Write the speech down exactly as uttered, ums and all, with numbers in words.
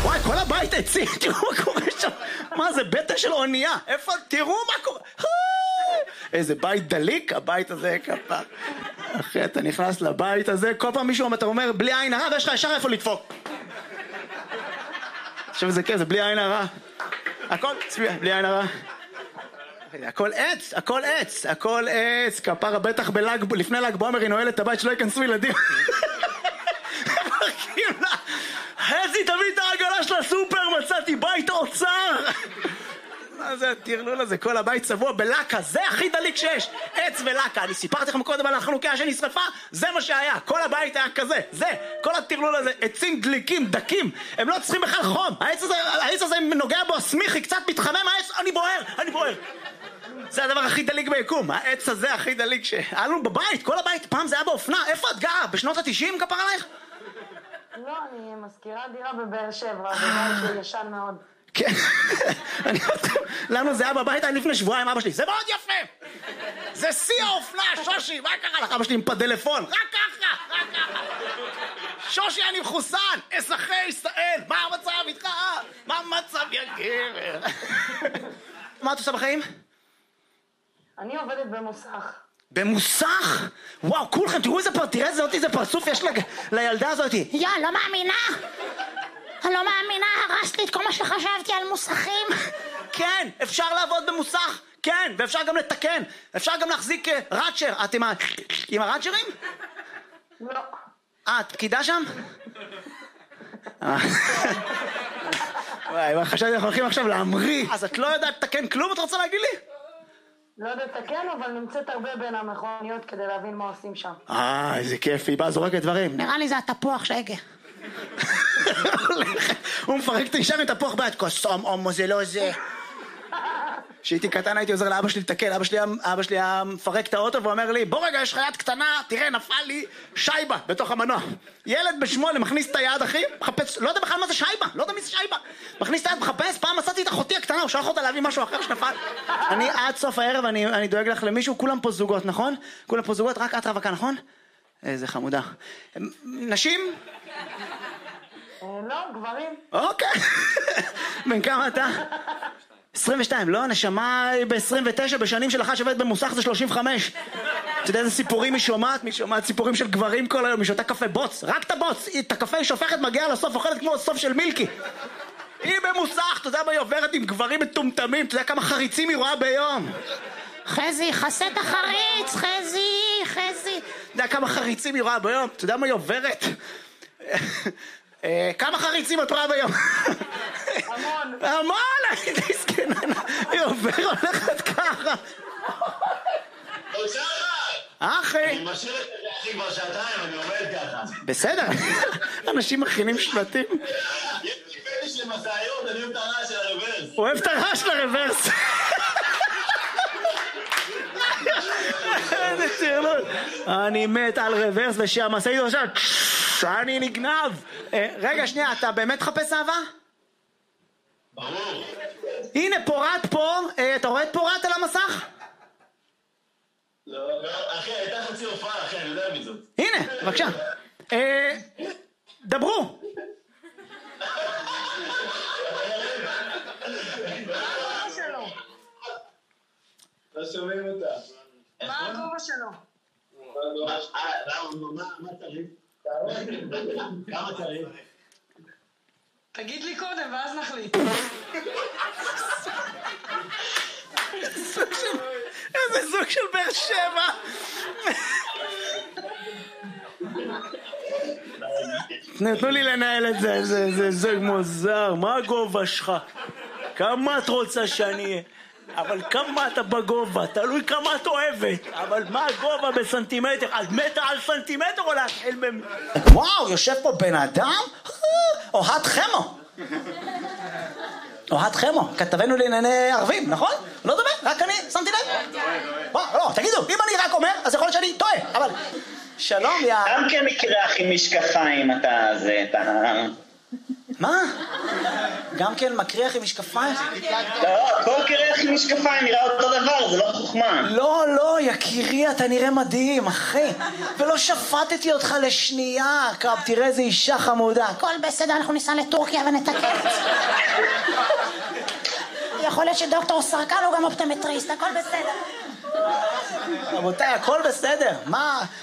וואי, כל הבית עצים, תראו מה קורה שם. מה זה, בטן של אונייה? איפה, תראו מה קורה. איזה בית דליק, הבית הזה כפה. אחי, אתה נכנס לבית הזה, כל פעם מישהו אתה אומר, בלי עין הרע, ויש לך ישר איפה לדפוק. עכשיו זה כן, זה בלי עין הרע. הכל, צביע, בלי עין הרע. הכל עץ, הכל עץ, הכל עץ. כפרה בטח בלג, לפני לג בעומר היא נועלת את הבית שלא ייכנסו ילדים. חזי, תביא את העגלה של הסופר, מצאתי בית אוצר. מה זה הטרלול הזה? כל הבית צבוע בלקה, זה הכי דליק שיש. עץ ולקה, אני סיפרתי לכם קודם על החנוכיה שנשרפה, זה מה שהיה, כל הבית היה כזה, זה, כל הטרלול הזה, עצים דליקים, דקים, הם לא צריכים בכלל חום, העץ הזה, העץ הזה נוגע בו, הסמיכי, קצת מתחמם, העץ, אני בוער, אני בוער. זה הדבר הכי דליק ביקום, העץ הזה הכי דליק שהיה לנו בבית, כל הבית, פעם זה היה באופנה, איפה את גרה? בשנות ה-תשעים כפר עלייך? לא, אני מזכירה דירה בבאר שבע, בבית שהוא ישן מאוד. כן, לנו זה היה בבית, אני לפני שבועיים אבא שלי, זה מאוד יפה, זה שיא האופנה, שושי, מה קרה לך? אבא שלי עם פדלפון, רק ככה, רק ככה, שושי אני מחוסן, אזרחי ישראל, מה המצב איתך? מה המצב יא גבר? מה את עושה בחיים? אני עובדת במוסך. במוסך? וואו, כולכם, תראו איזה פרט, תראה איזה אותי, איזה פרצוף יש לילדה הזאת. יא, לא מאמינה. אני לא מאמינה, הרסת לי את כל מה שחשבתי על מוסכים. כן, אפשר לעבוד במוסך, כן, ואפשר גם לתקן, אפשר גם להחזיק ראצ'ר. את עם, ה... עם הראצ'רים? לא. אה, את פקידה שם? וואי, חשבתי אנחנו הולכים עכשיו להמריא. אז את לא יודעת לתקן כלום, את רוצה להגיד לי? לא יודעת לתקן, אבל נמצאת הרבה בין המכוניות כדי להבין מה עושים שם. אה, איזה כיף, היא באה זורקת דברים. נראה לי זה התפוח שהגה. הוא מפרק את האישה מתפוח ביד, קוסום, אומו, זה לא זה. כשהייתי קטן הייתי עוזר לאבא שלי לתקן, אבא שלי, אבא שלי היה מפרק את האוטו ואומר לי, בוא רגע, יש לך יד קטנה, תראה, נפל לי שייבה בתוך המנוע. ילד בשמונה מכניס את היד, אחי, מחפש, לא יודע בכלל מה זה שייבה, לא יודע מי זה שייבה. מכניס את היד, מחפש, פעם מצאתי את אחותי הקטנה, הוא שלח אותה להביא משהו אחר שנפל. אני עד סוף הערב, אני, אני דואג לך למישהו, כולם פה זוגות, נכון? כולם פה זוגות, רק את רווקה, נכון? איזה חמודה. נשים? לא, גברים. אוקיי. בן כמה אתה? עשרים ושתיים, לא, נשמה ב-עשרים ותשע, בשנים של אחת שעובדת במוסך זה שלושים וחמש. אתה יודע איזה סיפורים היא שומעת? היא שומעת סיפורים של גברים כל היום, היא שותה קפה בוץ, רק את הבוץ, את הקפה היא שופכת, מגיעה לסוף, אוכלת כמו סוף של מילקי. היא במוסך, אתה יודע מה היא עוברת עם גברים מטומטמים, אתה יודע כמה חריצים היא רואה ביום. חזי, חסה את החריץ, חזי, חזי. אתה יודע כמה חריצים היא רואה ביום, אתה יודע מה היא עוברת? כמה חריצים את רואה ביום? המון. המון, הייתי סקנה, היא עובר הולכת ככה. רוצה לך? אחי. אני משאיר את זה אחי כבר שעתיים, אני עומד ככה. בסדר, אנשים מכינים שלטים. יש לי פטיש למסעיות, אני אוהב את הרעש של הרוורס. הוא אוהב את הרעש של הרוורס. איזה טרלול. אני מת על רוורס ושהמשאית עכשיו אני נגנב. רגע שנייה, אתה באמת חפש אהבה? ברור. הנה פורט פה, אתה רואה את פורט על המסך? לא, אחי, הייתה חצי הופעה, אחי, אני יודע מי זאת. הנה, בבקשה. דברו. לא שומעים אותה. מה הגובה שלו? מה צריך? כמה צריך? תגיד לי קודם ואז נחליט. איזה זוג של באר שבע. נתנו לי לנהל את זה, זה זוג מוזר. מה הגובה שלך? כמה את רוצה שאני אהיה? אבל כמה אתה בגובה, תלוי כמה את אוהבת. אבל מה הגובה בסנטימטר? על מטר על סנטימטר או להתחיל ב... וואו, יושב פה בן אדם? אוהד חמו. אוהד חמו, כתבנו לענייני ערבים, נכון? לא דומה? רק אני שמתי לב? וואו, לא, תגידו, אם אני רק אומר, אז יכול להיות שאני טועה, אבל... שלום, יא... גם כמקרה הכי משכחיים אתה זה, אתה... מה? גם כן מקריח עם משקפיים? לא, כל קרח עם משקפיים נראה אותו דבר, זה לא חוכמה. לא, לא, יקירי, אתה נראה מדהים, אחי. ולא שפטתי אותך לשנייה. קרב, תראה איזה אישה חמודה. הכל בסדר, אנחנו ניסע לטורקיה ונתקן את זה. יכול להיות שדוקטור סרקל הוא גם אופטומטריסט, הכל בסדר. רבותיי, הכל בסדר. מה...